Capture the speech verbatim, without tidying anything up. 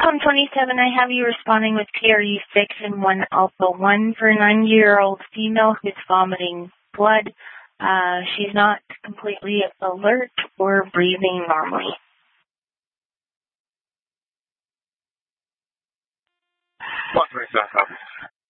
On twenty-seven, I have you responding with P R U six and one alpha one for a nine-year-old female who's vomiting blood. Uh, she's not completely alert or breathing normally. one twenty-seven, copy.